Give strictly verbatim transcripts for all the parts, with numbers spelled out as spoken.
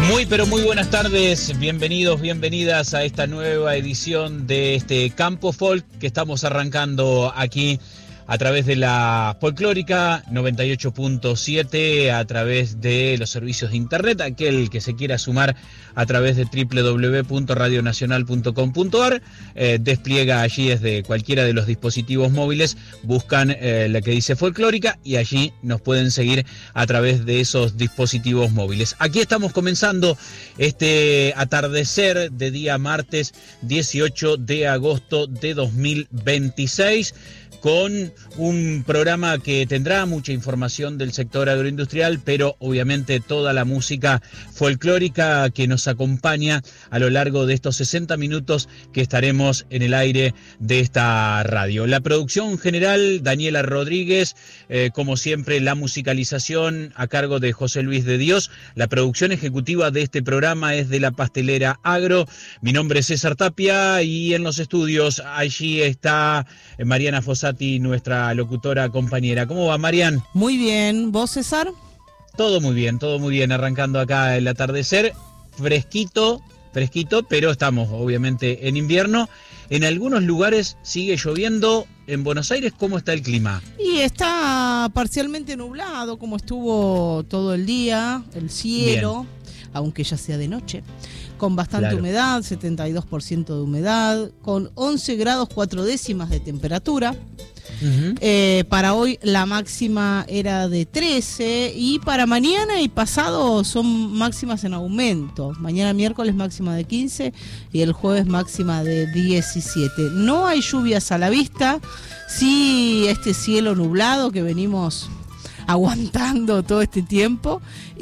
Muy pero muy buenas tardes, bienvenidos, bienvenidas a esta nueva edición de este Campo Folk que estamos arrancando aquí a través de la Folclórica noventa y ocho punto siete, a través de los servicios de internet, aquel que se quiera sumar a través de doble u doble u doble u punto radio nacional punto com punto a r, eh, despliega allí desde cualquiera de los dispositivos móviles, buscan eh, la que dice Folclórica y allí nos pueden seguir a través de esos dispositivos móviles. Aquí estamos comenzando este atardecer de día martes dieciocho de agosto de dos mil veintiséis, con un programa que tendrá mucha información del sector agroindustrial, pero obviamente toda la música folclórica que nos acompaña a lo largo de estos sesenta minutos que estaremos en el aire de esta radio. La producción general, Daniela Rodríguez, eh, como siempre la musicalización a cargo de José Luis de Dios. La producción ejecutiva de este programa es de La Pastelera Agro. Mi nombre es César Tapia y en los estudios allí está Mariana Fossati, nuestra locutora compañera. ¿Cómo va, Marian? Muy bien. ¿Vos, César? Todo muy bien, todo muy bien. Arrancando acá el atardecer, fresquito, fresquito, pero estamos obviamente en invierno. En algunos lugares sigue lloviendo. En Buenos Aires, ¿cómo está el clima? Y está parcialmente nublado, como estuvo todo el día, el cielo, bien, aunque ya sea de noche, con bastante claro. humedad, setenta y dos por ciento de humedad, con once grados cuatro décimas de temperatura. Uh-huh. Eh, para hoy la máxima era de trece y para mañana y pasado son máximas en aumento. Mañana miércoles máxima de quince y el jueves máxima de diecisiete. No hay lluvias a la vista, sí este cielo nublado que venimos aguantando todo este tiempo,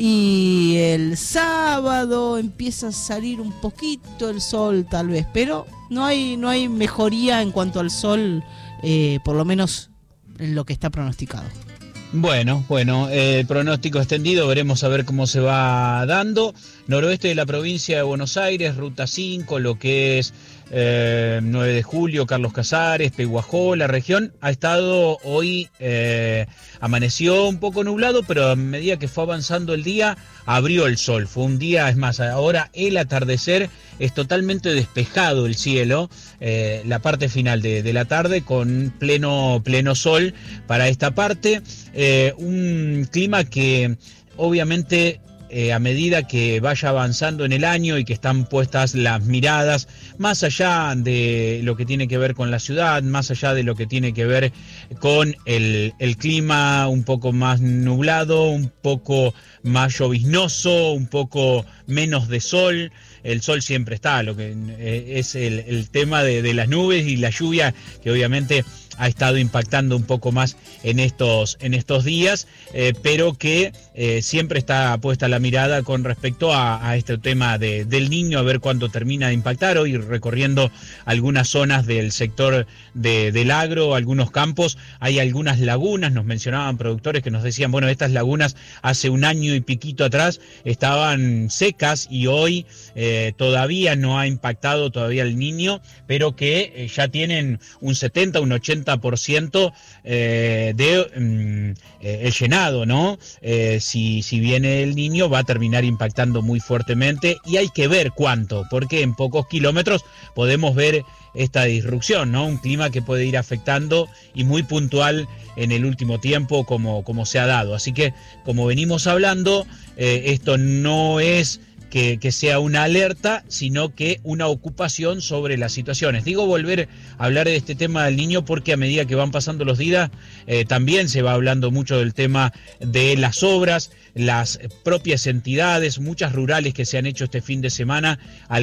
y el sábado empieza a salir un poquito el sol tal vez, pero no hay, no hay mejoría en cuanto al sol, eh, por lo menos en lo que está pronosticado. Bueno, bueno, el eh, pronóstico extendido, veremos a ver cómo se va dando. Noroeste de la provincia de Buenos Aires, ruta cinco, lo que es eh, nueve de julio, Carlos Casares, Peguajó, la región ha estado hoy, eh, amaneció un poco nublado, pero a medida que fue avanzando el día, abrió el sol. Fue un día, es más, ahora el atardecer es totalmente despejado el cielo, eh, la parte final de, de la tarde con pleno, pleno sol para esta parte. Eh, un clima que obviamente eh, a medida que vaya avanzando en el año y que están puestas las miradas más allá de lo que tiene que ver con la ciudad, más allá de lo que tiene que ver con el, el clima un poco más nublado, un poco más lloviznoso, un poco menos de sol. El sol siempre está, lo que eh, es el, el tema de, de las nubes y la lluvia, que obviamente ha estado impactando un poco más en estos, en estos días, eh, pero que eh, siempre está puesta la mirada con respecto a, a este tema de, del Niño, a ver cuándo termina de impactar. Hoy recorriendo algunas zonas del sector de, del agro, algunos campos, hay algunas lagunas, nos mencionaban productores que nos decían, bueno, estas lagunas hace un año y piquito atrás estaban secas y hoy eh, todavía no ha impactado todavía el Niño, pero que eh, ya tienen un setenta, un ochenta por ciento eh, de mm, eh, el llenado, ¿no? Eh, si, si viene el Niño va a terminar impactando muy fuertemente y hay que ver cuánto, porque en pocos kilómetros podemos ver esta disrupción, ¿no? Un clima que puede ir afectando y muy puntual en el último tiempo como, como se ha dado. Así que, como venimos hablando, eh, esto no es Que, que sea una alerta, sino que una ocupación sobre las situaciones. Digo volver a hablar de este tema del Niño porque a medida que van pasando los días eh, también se va hablando mucho del tema de las obras, las propias entidades, muchas rurales que se han hecho este fin de semana,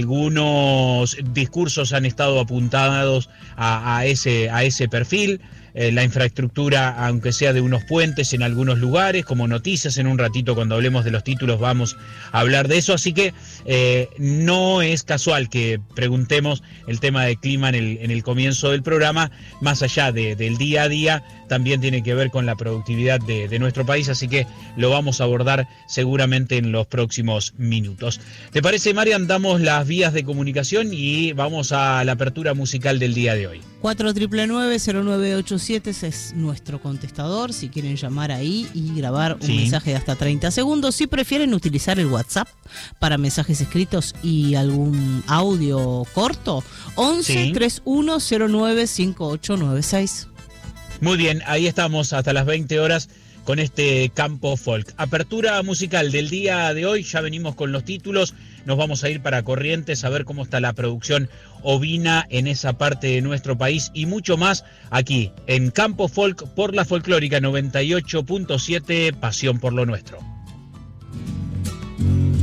algunos discursos han estado apuntados a, a, ese, a ese perfil. Eh, la infraestructura, aunque sea de unos puentes en algunos lugares, como noticias, en un ratito cuando hablemos de los títulos vamos a hablar de eso, así que eh, no es casual que preguntemos el tema del clima en el, en el comienzo del programa, más allá de, del día a día, también tiene que ver con la productividad de, de nuestro país, así que lo vamos a abordar seguramente en los próximos minutos. ¿Te parece, Marian? Damos las vías de comunicación y vamos a la apertura musical del día de hoy. cuatro nueve nueve, cero nueve ocho siete es nuestro contestador, si quieren llamar ahí y grabar un sí. mensaje de hasta treinta segundos. Si prefieren utilizar el WhatsApp para mensajes escritos y algún audio corto, once sí. treinta y uno cero nueve cincuenta y ocho noventa y seis. Muy bien, ahí estamos hasta las veinte horas con este Campo Folk. Apertura musical del día de hoy, ya venimos con los títulos, nos vamos a ir para Corrientes a ver cómo está la producción ovina en esa parte de nuestro país y mucho más aquí en Campo Folk por la Folclórica noventa y ocho punto siete, Pasión por lo Nuestro.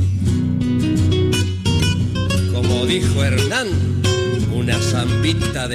Como dijo Hernán, una zambita de